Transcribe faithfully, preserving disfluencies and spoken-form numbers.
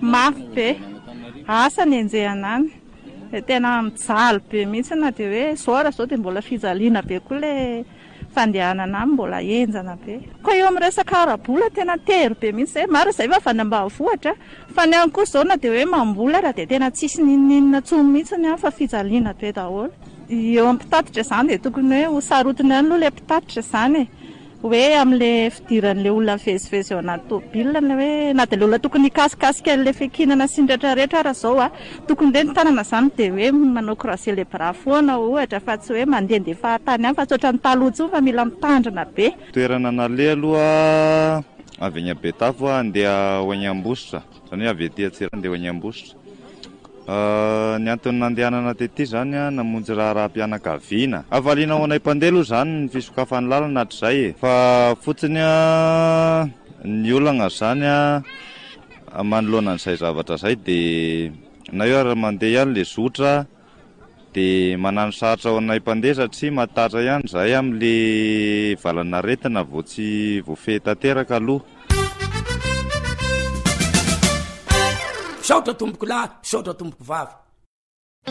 mafy be asa ny enjehana any de tena mijaly be mihitsy na de hoe zora zao de mbola fijaliana be koa le fandehanana any mbola enjana be koa eo amin'ny resaka arabola tena tery be mihitsy zay maro zay fa avana ambanivohitra fa ny any koa zao na de hoe mambola raha de tena tsisy nininina tsony mihitsy ny fa fijaliana be daholo eo amin'ny mpitatitra zany de tokony hoe ho sarotiny any aloha le mpitatitra zany e hoe amin'le fidiran'le olona vezivezy eo anaty tômôbila le hoe na de le olona tokony hikasikasika le fikinana sy ny rehetrarehetra raha zao a tokony le ny tanana zany de hoe manao croix-célébra foana ohatra fa tsy hoe mandehandeha fahatany any fa tsy ohatran'ny taloha tsony fa mila mitandrina be. Toerana nale aloha avy any Betafo andeha ho any Ambositra zany hoe avy ety Antsirabe andeha ho any Ambositra. Ny antony nandehanana tety zany a namonjy raharaham-pianakaviana avaliana ho anay mpandeha aloha zany ny fisokafan'ny lalana hatrizay fa fotsiny a ny olana zany a manoloana an'izay zavatra zay de na eo raha mandeha ihany le zotra de manano sarotra ao anay mpandeha satria matatra ihany zay amin'le valana retina vao tsy voafehy tanteraka aloha. Saotra tomboko lahy, saotra tomboko vavy.